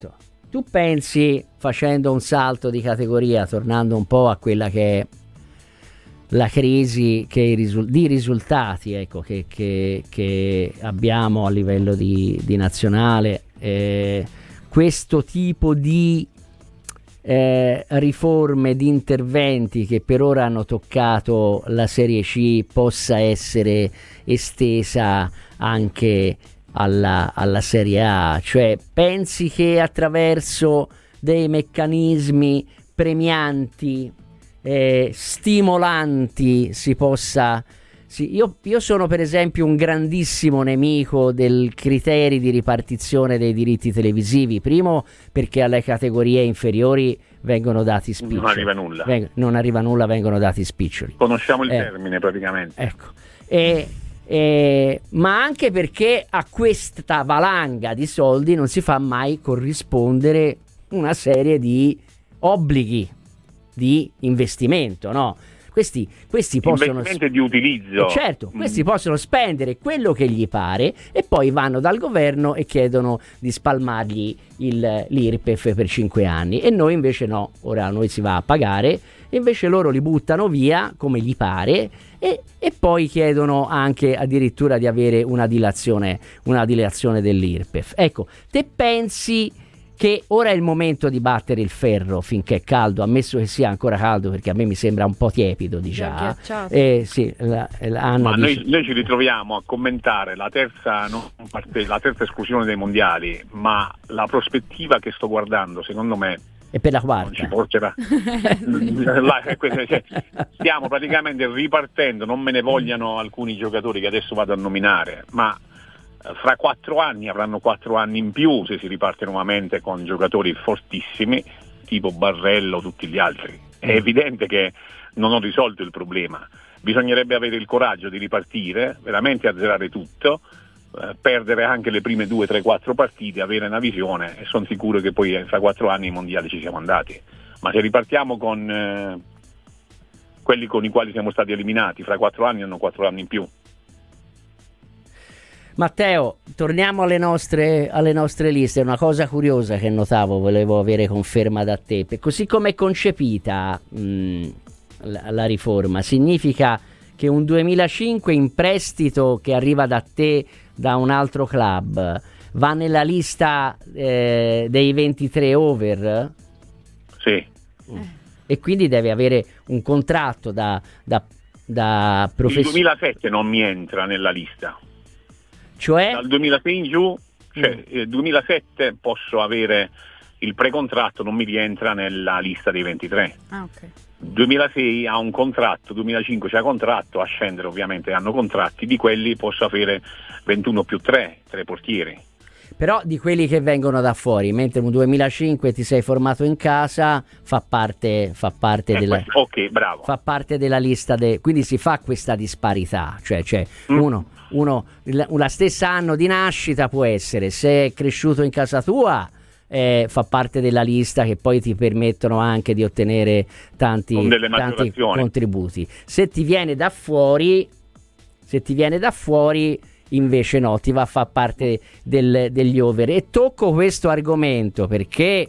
Tu pensi, facendo un salto di categoria, tornando un po' a quella che è la crisi di risultati, ecco, che abbiamo a livello di nazionale, questo tipo di riforme, di interventi che per ora hanno toccato la Serie C possa essere estesa anche alla Serie A? Cioè, pensi che attraverso dei meccanismi premianti, stimolanti, si possa... Sì, io sono per esempio un grandissimo nemico del criteri di ripartizione dei diritti televisivi. Primo, perché alle categorie inferiori vengono dati spiccioli. Non arriva nulla. Non arriva nulla, vengono dati spiccioli. Conosciamo il termine praticamente. Ecco. Ma anche perché a questa valanga di soldi non si fa mai corrispondere una serie di obblighi di investimento, no? Questi possono investimento di utilizzo. Certo, questi possono spendere quello che gli pare e poi vanno dal governo e chiedono di spalmargli l'IRPEF per 5 anni, e noi invece no, ora noi si va a pagare, e invece loro li buttano via come gli pare e poi chiedono anche addirittura di avere una dilazione dell'IRPEF. Ecco, te pensi che ora è il momento di battere il ferro finché è caldo, ammesso che sia ancora caldo, perché a me mi sembra un po' tiepido di già. Sì, ma noi ci ritroviamo a commentare la terza esclusione dei mondiali, ma la prospettiva che sto guardando, secondo me, e per la quarta non ci porterà. Stiamo praticamente ripartendo, non me ne vogliano alcuni giocatori che adesso vado a nominare, ma fra 4 anni avranno 4 anni in più se si riparte nuovamente con giocatori fortissimi tipo Barrello o tutti gli altri. È evidente che non ho risolto il problema, bisognerebbe avere il coraggio di ripartire, veramente azzerare tutto, perdere anche le prime 2, 3, 4 partite, avere una visione, e sono sicuro che poi fra 4 anni i mondiali ci siamo andati. Ma se ripartiamo con quelli con i quali siamo stati eliminati, fra 4 anni hanno 4 anni in più. Matteo, torniamo alle nostre liste. Una cosa curiosa che notavo, volevo avere conferma da te. Così come è concepita la riforma, significa che un 2005 in prestito che arriva da te da un altro club va nella lista dei 23 over? Sì. E quindi deve avere un contratto da Il 2007 non mi entra nella lista. Cioè? Dal 2006 in giù, nel 2007 posso avere il precontratto, non mi rientra nella lista dei 23. Ah, ok. 2006 ha un contratto, 2005 c'è contratto, a scendere ovviamente hanno contratti, di quelli posso avere 21 più 3 portieri. Però di quelli che vengono da fuori, mentre nel 2005 ti sei formato in casa, fa parte della ok, bravo. Fa parte della lista quindi si fa questa disparità, cioè uno la stessa anno di nascita può essere, se è cresciuto in casa tua, fa parte della lista che poi ti permettono anche di ottenere tanti contributi. Se ti viene da fuori invece no, ti va a far parte degli over. E tocco questo argomento perché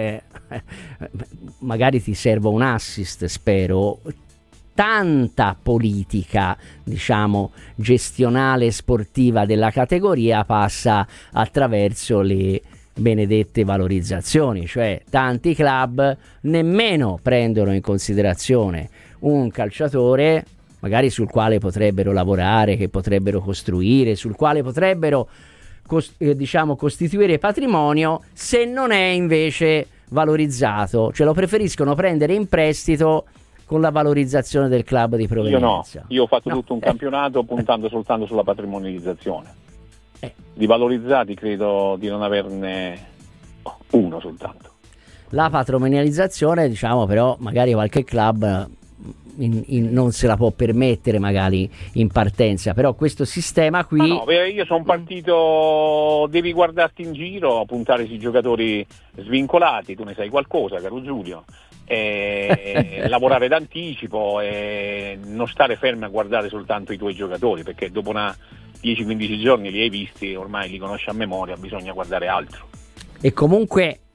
magari ti serva un assist, spero. Tanta politica, diciamo, gestionale e sportiva della categoria passa attraverso le benedette valorizzazioni, cioè tanti club nemmeno prendono in considerazione un calciatore magari sul quale potrebbero lavorare, che potrebbero costruire, sul quale potrebbero costituire patrimonio, se non è invece valorizzato, cioè lo preferiscono prendere in prestito con la valorizzazione del club di provenienza. Io ho fatto tutto un campionato puntando soltanto sulla patrimonializzazione. Di valorizzati credo di non averne uno soltanto. La patrimonializzazione, diciamo, però magari qualche club non se la può permettere magari in partenza, però questo sistema qui io sono partito, devi guardarti in giro, puntare sui giocatori svincolati, tu ne sai qualcosa, caro Giulio, lavorare d'anticipo e non stare fermi a guardare soltanto i tuoi giocatori, perché dopo 10-15 giorni li hai visti, ormai li conosci a memoria, bisogna guardare altro. E comunque